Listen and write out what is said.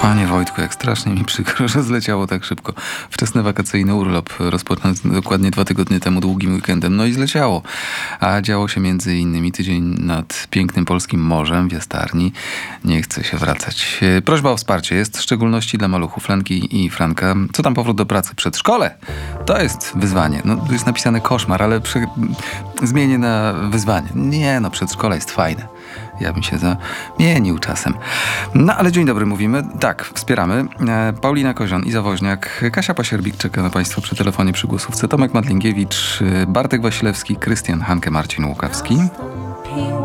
Panie Wojtku, jak strasznie mi przykro, że zleciało tak szybko. Wczesny wakacyjny urlop rozpoczął dokładnie 2 tygodnie temu długim weekendem. No i zleciało. A działo się między innymi tydzień nad pięknym polskim morzem w Jastarni. Nie chce się wracać. Prośba o wsparcie jest w szczególności dla maluchów Lenki i Franka. Co tam powrót do pracy? Przedszkole? To jest wyzwanie. No, tu jest napisane koszmar, ale zmienię na wyzwanie. Nie, no przedszkole jest fajne. Ja bym się zamienił czasem. No ale dzień dobry mówimy. Tak, wspieramy. Paulina Kozion, Iza Woźniak, Kasia Pasierbik czeka na Państwa przy telefonie przy głosówce. Tomek Madlingiewicz, Bartek Wasilewski, Krystian Hanke, Marcin Łukawski.